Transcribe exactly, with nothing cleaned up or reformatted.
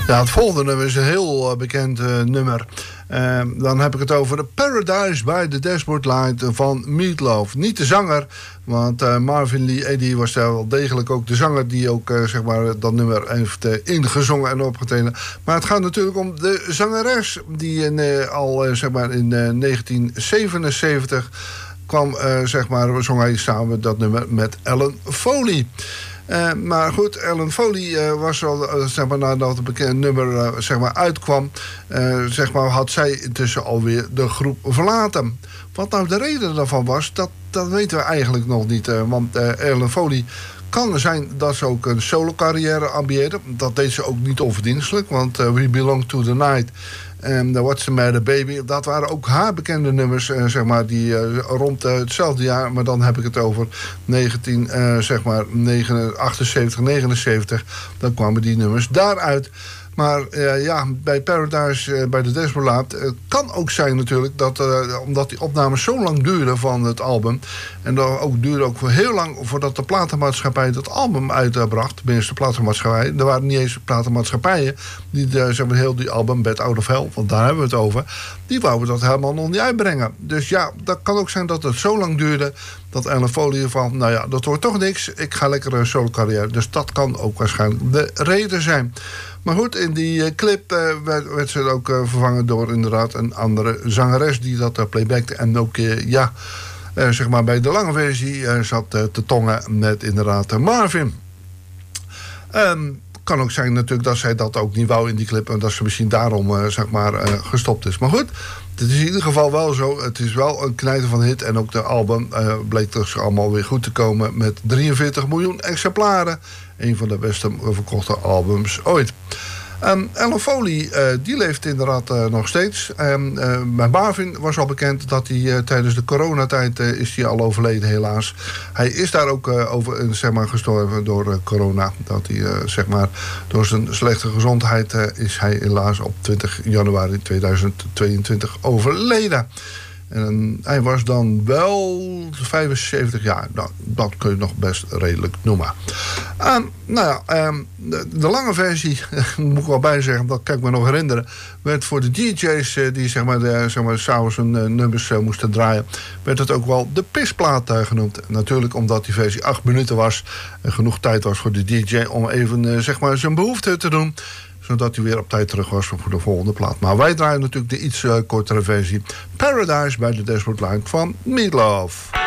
Ja, het volgende nummer is een heel uh, bekend uh, nummer. Uh, dan heb ik het over de Paradise by the Dashboard Light van Meatloaf. Niet de zanger, want uh, Marvin Lee Eddy was daar wel degelijk ook de zanger die ook uh, zeg maar, dat nummer heeft uh, ingezongen en opgetreden. Maar het gaat natuurlijk om de zangeres die in, uh, al uh, zeg maar in uh, negentien zevenenzeventig kwam, uh, zeg maar, zong hij samen dat nummer met Ellen Foley. Uh, maar goed, Ellen Foley uh, was al, uh, zeg maar, nadat het bekende nummer uh, zeg maar, uitkwam, uh, zeg maar, had zij intussen alweer de groep verlaten. Wat nou de reden daarvan was, dat, dat weten we eigenlijk nog niet. Uh, want uh, Ellen Foley kan zijn dat ze ook een solo carrière ambieerde. Dat deed ze ook niet onverdienstelijk, want uh, We Belong to the Night en uh, What's the Matter Baby, dat waren ook haar bekende nummers, uh, zeg maar, die uh, rond uh, hetzelfde jaar, maar dan heb ik het over negentien, uh, zeg maar, achtenzeventig, negenenzeventig, dan kwamen die nummers daaruit. Maar uh, ja, bij Paradise, uh, bij de Dashboard Light, uh, kan ook zijn natuurlijk dat, uh, omdat die opnames zo lang duurden van het album, en dat ook duurde ook voor heel lang voordat de platenmaatschappij dat album uitbracht, tenminste de platenmaatschappij, er waren niet eens platenmaatschappijen die de, zeg maar, heel die album Bad Out of Hell, want daar hebben we het over, die wouden dat helemaal nog niet uitbrengen. Dus ja, dat kan ook zijn dat het zo lang duurde dat Ellen Foley van, nou ja, dat wordt toch niks, ik ga lekker een solo carrière. Dus dat kan ook waarschijnlijk de reden zijn. Maar goed, in die uh, clip uh, werd, werd ze ook uh, vervangen door inderdaad een andere zangeres die dat uh, playbackte. En ook, uh, ja, uh, zeg maar bij de lange versie uh, zat uh, te tongen met inderdaad uh, Marvin. Um, kan ook zijn natuurlijk dat zij dat ook niet wou in die clip en dat ze misschien daarom uh, zeg maar uh, gestopt is. Maar goed, het is in ieder geval wel zo. Het is wel een knijter van hit en ook de album uh, bleek dus allemaal weer goed te komen met drieënveertig miljoen exemplaren. Een van de beste verkochte albums ooit. Um, Ellen Foley, uh, die leeft inderdaad uh, nog steeds. Um, uh, bij Marvin was al bekend dat hij uh, tijdens de coronatijd uh, is hij al overleden, helaas. Hij is daar ook uh, over, uh, zeg maar, gestorven door uh, corona. Dat hij, uh, zeg maar, door zijn slechte gezondheid uh, is hij helaas op twintig januari tweeduizend tweeëntwintig overleden. En hij was dan wel vijfenzeventig jaar. Nou, dat kun je nog best redelijk noemen. Um, nou ja, um, de, de lange versie, moet ik wel bij zeggen, dat kan ik me nog herinneren, werd voor de D J's uh, die zeg maar, de, zeg maar, s'avonds hun uh, nummers uh, moesten draaien, werd het ook wel de pisplaat uh, genoemd. Natuurlijk omdat die versie acht minuten was en genoeg tijd was voor de D J om even uh, zeg maar, zijn behoefte te doen, zodat hij weer op tijd terug was voor de volgende plaat. Maar wij draaien natuurlijk de iets uh, kortere versie. Paradise by the Dashboard Light van Meatloaf.